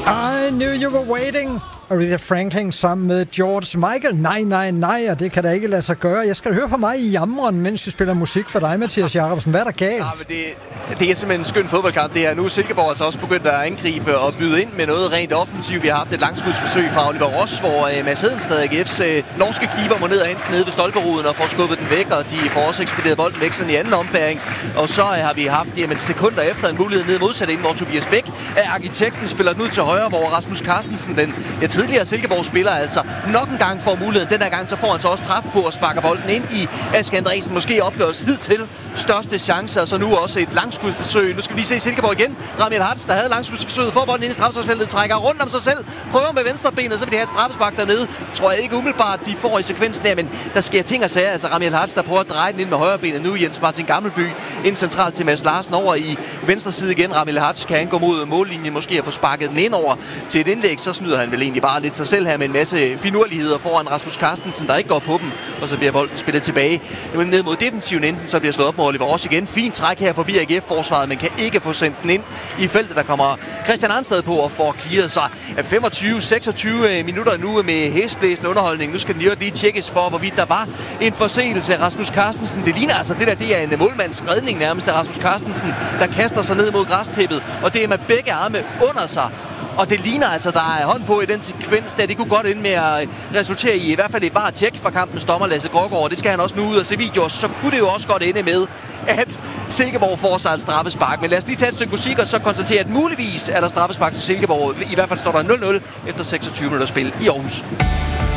I knew you were waiting. Aretha Franklin sammen med George Michael. Nej, og det kan da ikke lade sig gøre. Jeg skal høre på mig i jammeren, mens vi spiller musik for dig, Mathias Jacobsen. Hvad er der galt? Ja, men det er simpelthen en skøn fodboldkamp. Det er nu Silkeborg altså også begyndt at angribe og byde ind med noget rent offensivt. Vi har haft et langskudsforsøg fra Oliver Ross, hvor Mads Hedenstad AGF's norske keeper må ned og hente nede ved stolperuden og får skubbet den væk, og de får også ekspederet bolden væk sådan i anden ombæring. Og så har vi haft sekunder efter en mulighed ned modsat ind, hvor Tobias Bæk af arkitekten spiller den ud til højre, hvor Rasmus Carstensen, den tidligere Silkeborg-spiller, altså nok en gang får muligheden. Den her gang så får han så også straf på at sparke bolden ind i Aske Andresen. Måske opgøres hidtil største chance, og så nu også et langskudsforsøg. Nu skal vi se Silkeborg igen. Ramiel Hartz, der havde langskudsforsøget, får bolden ind i straffesparksfeltet, trækker rundt om sig selv, prøver med venstrebenet, så vil de have et straffespark dernede. Tror jeg ikke umiddelbart, de får i sekvensen her, men der sker ting og sager. Altså Ramiel Hartz, der prøver at dreje den ind med højrebenet nu. Jens Martin Gammelby ind centralt til Mads Larsen over i venstre side igen. Ramiel Hartz kan han gå mod mållinjen, måske at få sparket den ind over til et indlæg, så snyder han vel egentlig bare lidt sig selv her med en masse finurligheder foran Rasmus Carstensen, der ikke går på dem, og så bliver bolden spillet tilbage ned mod defensiven, enten så bliver slået op med Oliver Ross igen. Fint træk her forbi AGF-forsvaret, men kan ikke få sendt den ind i feltet. Der kommer Christian Arnstad på og får clearet sig 25-26 minutter nu med hæsblæsende underholdning. Nu skal den lige tjekkes for, hvorvidt der var en forseelse af Rasmus Carstensen. Det ligner altså det er en målmands redning nærmest af Rasmus Carstensen, der kaster sig ned mod græstæppet, og det er med begge arme under sig. Og det ligner altså, der er hånd på i den sekvens, der det kunne godt ende med at resultere i hvert fald et VAR-tjek fra kampens dommer Lasse Grågaard. Det skal han også nu ud og se videoer, så kunne det jo også godt ende med, at Silkeborg får sig et straffespark. Men lad os lige tage et stykke musik og så konstatere, at muligvis er der straffespark til Silkeborg. I hvert fald står der 0-0 efter 26 minutter spil i Aarhus.